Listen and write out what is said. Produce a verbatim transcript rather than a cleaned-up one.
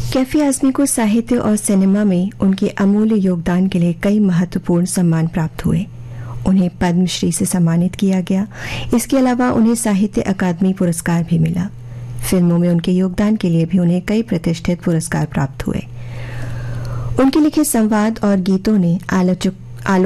कैफी आज़मी को साहित्य और सिनेमा में उनके अमूल्य योगदान के लिए कई महत्वपूर्ण सम्मान प्राप्त हुए। उन्हें पद्मश्री से सम्मानित किया गया। इसके अलावा उन्हें साहित्य अकादमी पुरस्कार भी मिला। फिल्मों में उनके योगदान के लिए भी उन्हें कई प्रतिष्ठित पुरस्कार प्राप्त हुए। उनके लिखे संवाद और गीतों ने आलोचक